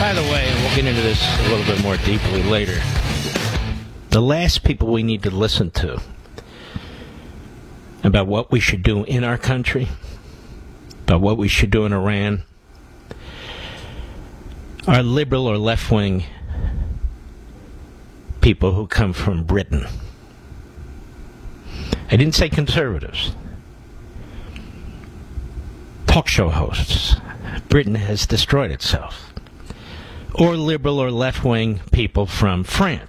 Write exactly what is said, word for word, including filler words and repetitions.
by the way, and we'll get into this a little bit more deeply later, the last people we need to listen to about what we should do in our country, about what we should do in Iran, are liberal or left-wing people who come from Britain. I didn't say conservatives. Talk show hosts. Britain has destroyed itself. Or liberal or left-wing people from France.